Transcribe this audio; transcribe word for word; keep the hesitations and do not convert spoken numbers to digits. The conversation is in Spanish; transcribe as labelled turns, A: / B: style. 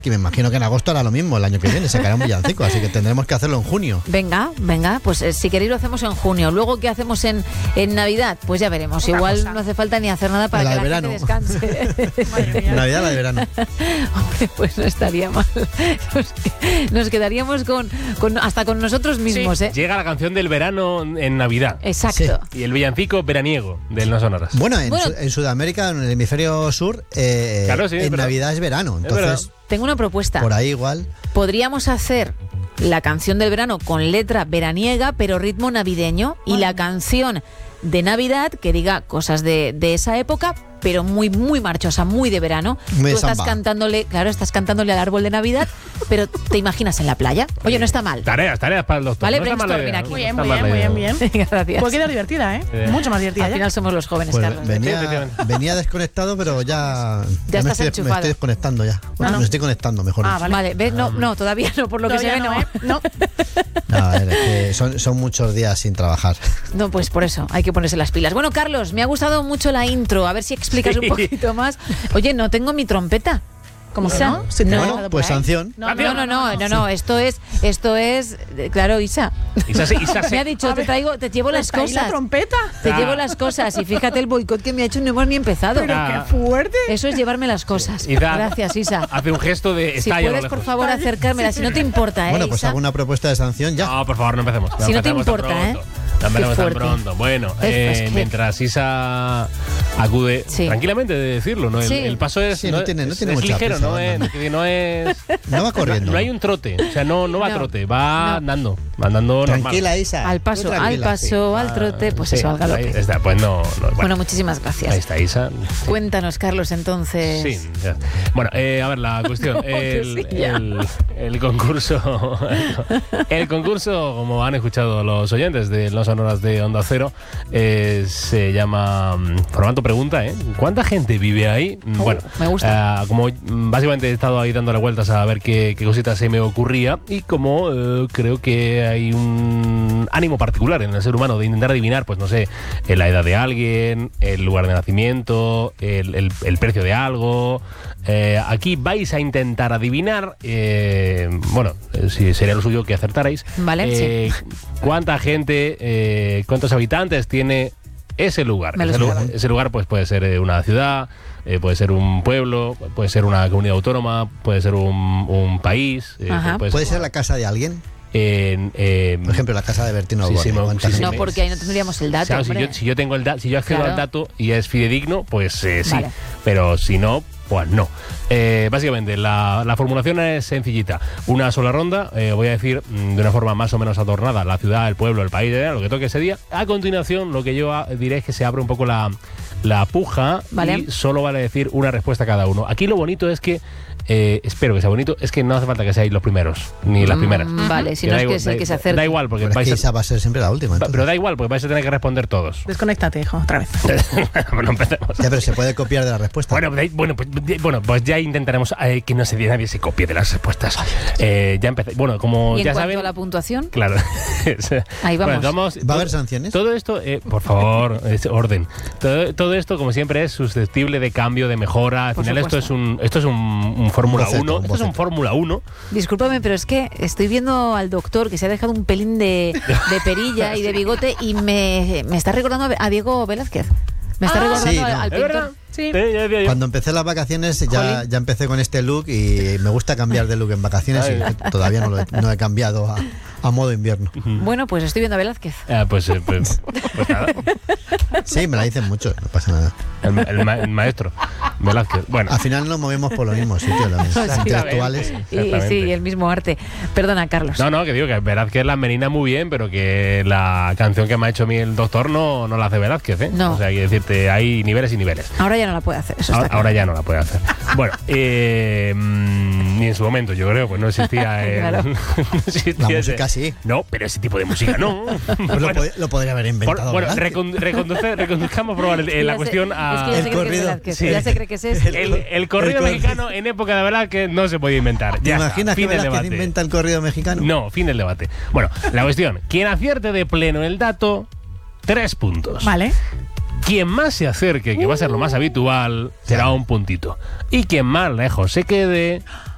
A: Que me imagino que en agosto hará lo mismo el año que viene, sacará un villancico, así que tendremos que hacerlo en junio.
B: Venga, venga, pues eh, si queréis lo hacemos en junio. Luego, ¿qué hacemos en, en Navidad? Pues ya veremos.
C: Otra
B: Igual
C: cosa.
B: no hace falta ni hacer nada para
A: La
B: que
A: de
B: la
A: verano.
B: gente descanse.
C: Madre mía.
A: Navidad, la de verano.
B: Hombre, pues no estaría mal. Nos, nos quedaríamos con, con hasta con nosotros mismos,
C: Sí.
B: ¿eh?
D: Llega la canción del verano en Navidad.
B: Exacto.
D: Y el villancico veraniego del No Sonoras.
A: Bueno, en,
B: Bueno.
A: Su- en Sudamérica, en el hemisferio sur, eh,
D: Claro, sí, es
A: en
D: verdad.
A: Navidad es verano.
D: Es
A: Entonces,
D: verdad.
B: Tengo una propuesta.
A: por ahí igual.
B: Podríamos hacer la canción del verano con letra veraniega, pero ritmo navideño, y la canción de Navidad que diga cosas de, de esa época, pero muy, muy marchosa, muy de verano.
A: Muy
B: Tú estás
A: samba.
B: cantándole, claro, estás cantándole al árbol de Navidad, pero te imaginas en la playa. Oye, no está mal.
D: Tareas, tareas para el doctor.
B: Vale,
D: no está mala
B: brainstorming
D: idea,
B: aquí.
D: ¿no?
C: Muy
D: No
C: bien,
D: está
C: muy bien,
D: mala
C: muy
D: idea.
C: bien, bien.
B: Venga, gracias.
C: Puede quedar divertida, ¿eh?
D: Eh.
C: Mucho más divertida
B: Al
C: ya.
B: final somos los jóvenes,
A: Pues
B: Carlos.
A: venía,
D: efectivamente.
A: venía desconectado, pero ya,
B: Ya
A: me,
B: estás
A: estoy, me
B: enchufado.
A: estoy desconectando ya. Bueno,
C: no.
A: me estoy conectando, mejor
C: Ah,
A: dicho.
C: vale.
B: Vale, ¿ves? No, no, todavía no, por lo que se
C: Todavía
B: ve,
C: no,
B: no.
C: ¿eh? No.
A: No, a ver, es que son, son muchos días sin trabajar.
B: No, pues por eso, hay que ponerse las pilas. Bueno, Carlos, me ha gustado mucho la intro. A ver si explicas
D: Sí.
B: un poquito más. Oye, no tengo mi trompeta.
C: ¿Cómo que
B: Isa,
C: no? Si te
B: no.
C: lo he
A: Bueno,
C: dejado
A: pues
C: por ahí.
A: sanción.
B: No, no, no, no, no, no, esto es, esto es, eh, claro, Isa.
D: Isa se- Isa se-
B: Me ha dicho,
C: A
B: te
C: ver,
B: traigo, te llevo las
C: ¿Está ahí la
B: cosas.
C: trompeta?
B: Te
D: Ah.
B: llevo las cosas y fíjate el boicot que me ha hecho, no hemos ni empezado.
C: Pero
D: Ah.
C: qué fuerte.
B: Eso es llevarme las cosas.
D: Isa
B: Gracias, Isa.
D: Hace un gesto de
B: Si
D: está ahí a lo
B: puedes, por
D: lejos.
B: favor, acercármela, si no te importa, ¿eh,
A: Bueno, pues
B: Isa?
A: hago una propuesta de sanción ya.
D: No, por favor, no empecemos.
B: Si no te
D: empecemos tan
B: importa, ¿eh?
D: pronto. No empecemos
B: Qué
D: tan
B: fuerte.
D: pronto. Bueno,
B: Es-
D: eh,
B: es que-
D: mientras Isa acude,
B: Sí.
D: tranquilamente de decirlo, ¿no? El,
B: Sí.
D: el paso es,
A: Sí, no tiene- no
D: es-
A: tiene
D: es
A: mucha
D: ligero,
A: prisa,
D: no
A: va
D: es,
A: andando.
D: que no es...
A: No va corriendo.
D: No, no hay un trote, o sea, no, no va
B: No.
D: trote, va
B: No.
D: andando, va andando normal.
A: Tranquila, Isa.
B: Al
A: tú
B: paso, al
A: tranquila,
B: paso,
A: sí.
B: al trote, pues
D: Sí,
B: eso, al
D: ahí
B: galope.
D: está, pues no, no, bueno,
B: Bueno, muchísimas gracias.
D: ahí está Isa.
B: Cuéntanos, Carlos, entonces.
D: Sí, ya. Bueno, eh, a ver, la cuestión.
B: que
D: El,
B: sí, ya?
D: el- el concurso. El concurso, como han escuchado los oyentes de No Sonoras de Onda Cero, eh, se llama mm, Formato Pregunta, ¿eh? ¿Cuánta gente vive ahí? Mm,
B: Oh,
D: bueno,
B: me gusta.
D: eh, como mm, básicamente he estado ahí dándole vueltas a ver qué, qué cositas se me ocurría, y como eh, creo que hay un ánimo particular en el ser humano de intentar adivinar, pues no sé, eh, la edad de alguien, el lugar de nacimiento, el, el- el precio de algo. Eh, aquí vais a intentar adivinar, eh, bueno, eh, si sería lo suyo que acertarais,
B: Vale,
D: eh, cuánta gente, eh, cuántos habitantes tiene ese lugar.
B: Me lo
D: Ese lugar,
B: esperaba.
D: ese lugar, pues puede ser eh, una ciudad, eh, puede ser un pueblo, puede ser una comunidad autónoma, puede ser un, un país. eh,
B: Ajá.
D: puede
A: ¿Puede
D: ser-
A: ser la casa de alguien?
D: en, eh,
A: Por ejemplo, la casa de Bertino
D: Sí,
A: Osborne.
D: sí, me-
A: ¿Cuánta
D: sí, sí,
A: gente?
B: No,
D: me-
B: porque ahí no tendríamos el dato.
D: Claro, si,
B: hombre.
D: yo, si yo tengo el da- si yo accedo
B: Claro.
D: al dato y es fidedigno, pues eh, sí.
B: Vale.
D: Pero si no, pues no. Eh, básicamente, la, la formulación es sencillita. Una sola ronda, eh, voy a decir mm, de una forma más o menos adornada la ciudad, el pueblo, el país, eh, lo que toque ese día. A continuación, lo que yo ah, diré es que se abre un poco la, la puja,
B: Vale.
D: y solo vale decir una respuesta cada uno. Aquí lo bonito es que, eh, espero que sea bonito, es que no hace falta que seáis los primeros, ni las primeras.
B: Mm, Vale, si
D: Que
B: no
D: da
B: es que
D: igual-
B: es el que se
D: da-
B: acerca.
D: Da igual, porque
A: Pero es
D: vais
A: que
D: a-
A: esa va a ser siempre la última. entonces.
D: pero da igual, porque vais a tener que responder todos.
C: Desconéctate, hijo, otra vez.
D: Bueno, empecemos.
A: Ya, pero se puede copiar de la respuesta.
D: Bueno, pues, bueno, pues, bueno, pues ya intentaremos eh, que no se nadie se copie de las respuestas. Eh, ya empecé. Bueno, como
B: Y en
D: ya
B: cuanto
D: saben.
B: a la puntuación,
D: Claro.
B: Ahí vamos.
D: Bueno,
A: ¿Va a haber sanciones?
D: Todo esto, eh, por favor, es orden. Todo, todo esto, como siempre, es susceptible de cambio, de mejora. Al
B: Por
D: final, esto
B: supuesto.
D: es un, esto es un, un Fórmula
A: boceto,
D: uno.
A: un
D: Esto es un
A: boceto.
D: Fórmula uno.
B: discúlpame, pero es que estoy viendo al doctor que se ha dejado un pelín de, de perilla y de bigote y me, me está recordando a Diego Velázquez. Me está
C: Ah,
B: recordando
A: sí,
B: al,
A: no.
B: al
D: ¿Es verdad?
B: pintor.
C: Sí.
D: Eh, ya decía yo.
A: Cuando empecé las vacaciones ya,
B: Jolín.
A: ya empecé con este look y me gusta cambiar de look en vacaciones
D: Ay.
A: y todavía no, lo he, no he cambiado a, a modo invierno.
B: Bueno, pues estoy viendo a Velázquez.
D: Ah, pues, eh, pues, pues nada.
A: Sí, me la dicen mucho, no pasa nada.
D: El, el ma- el maestro Velázquez. Bueno.
A: Al final nos movemos por los mismos sitios, los intelectuales.
B: Y, y
D: Exactamente.
B: sí, el mismo arte. Perdona, Carlos.
D: No, no, que digo que Velázquez la menina muy bien, pero que la canción que me ha hecho a mí el doctor no, no la hace Velázquez, ¿eh?
B: No.
D: O sea, hay que decirte, hay niveles y niveles.
B: Ahora ya no la puede hacer. Eso
D: Ahora,
B: está
D: ahora
B: claro.
D: ya no la puede hacer. Bueno, eh, mm, ni en su momento, yo creo, pues no existía. el-
B: Claro.
D: no existía
A: La
D: ese-
A: música sí.
D: No, pero ese tipo de música no.
A: Pues lo,
D: Bueno,
A: pod- lo podría haber
D: por-
A: inventado.
D: bueno,
A: ¿verdad?
D: recon- reconduce- reconduzcamos por favor, eh, la
B: Ya sé-
D: cuestión a.
B: Es que ya
A: El
B: se cree que es
A: corrido.
B: Velázquez.
D: Sí.
B: Ya se cree que es ese.
D: El, el corrido
A: El cor-
D: mexicano en época de verdad que no se podía inventar.
A: ¿Te
D: Ya está,
A: imaginas que
D: fin del
A: Velázquez
D: debate.
A: inventa el corrido mexicano?
D: No, fin del debate. Bueno, la cuestión. Quien acierte de pleno el dato, tres puntos.
C: Vale.
D: Quien más se acerque, que va a ser lo más habitual, será un puntito. Y quien más lejos se quede,